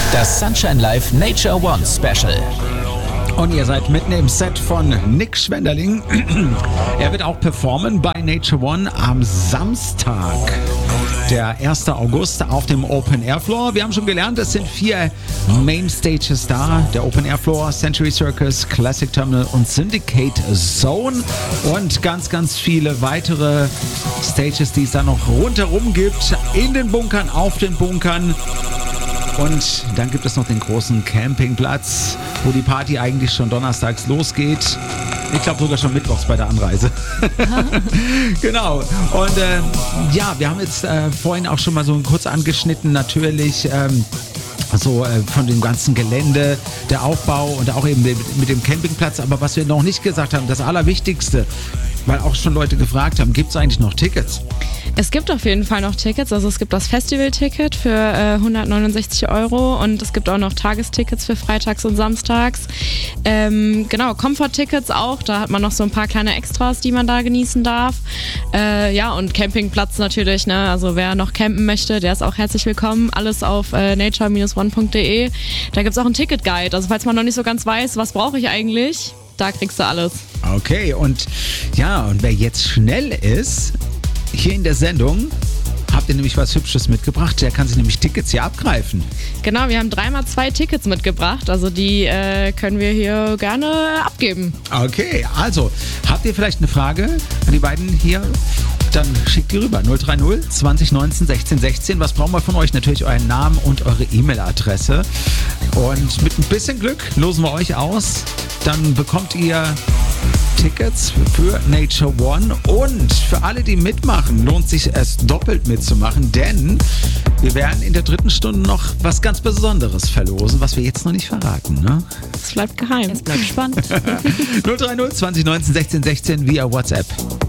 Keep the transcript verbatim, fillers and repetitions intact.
Das Sunshine Live Nature One Special. Und ihr seid mitten im Set von Nick Schwenderling. Er wird auch performen bei Nature One am Samstag, der ersten August, auf dem Open Air Floor. Wir haben schon gelernt, es sind vier Main Stages da. Der Open Air Floor, Century Circus, Classic Terminal und Syndicate Zone. Und ganz, ganz viele weitere Stages, die es da noch rundherum gibt. In den Bunkern, auf den Bunkern. Und dann gibt es noch den großen Campingplatz, wo die Party eigentlich schon donnerstags losgeht. Ich glaube sogar schon mittwochs bei der Anreise. Genau. Und äh, ja, wir haben jetzt äh, vorhin auch schon mal so kurz angeschnitten, natürlich ähm, so äh, von dem ganzen Gelände, der Aufbau und auch eben mit dem Campingplatz. Aber was wir noch nicht gesagt haben, das Allerwichtigste, weil auch schon Leute gefragt haben, gibt es eigentlich noch Tickets? Es gibt auf jeden Fall noch Tickets, also es gibt das Festival-Ticket für äh, hundertneunundsechzig Euro und es gibt auch noch Tagestickets für freitags und samstags. Ähm, genau, Comfort-Tickets auch, da hat man noch so ein paar kleine Extras, die man da genießen darf. Äh, ja, und Campingplatz natürlich, ne? Also wer noch campen möchte, der ist auch herzlich willkommen. Alles auf äh, nature dash one punkt de. Da gibt es auch einen Ticket-Guide, also falls man noch nicht so ganz weiß, was brauche ich eigentlich, da kriegst du alles. Okay, und ja, und wer jetzt schnell ist, hier in der Sendung habt ihr nämlich was Hübsches mitgebracht. Der kann sich nämlich Tickets hier abgreifen. Genau, wir haben dreimal zwei Tickets mitgebracht. Also die äh, können wir hier gerne abgeben. Okay, also habt ihr vielleicht eine Frage an die beiden hier? Dann schickt die rüber. null drei null zwanzig neunzehn sechzehn sechzehn. Was brauchen wir von euch? Natürlich euren Namen und eure E-Mail-Adresse. Und mit ein bisschen Glück losen wir euch aus. Dann bekommt ihr Tickets für Nature One, und für alle, die mitmachen, lohnt sich es doppelt mitzumachen, denn wir werden in der dritten Stunde noch was ganz Besonderes verlosen, was wir jetzt noch nicht verraten, ne? Es bleibt geheim. Es bleibt spannend. null drei null zwanzig neunzehn sechzehn sechzehn via WhatsApp.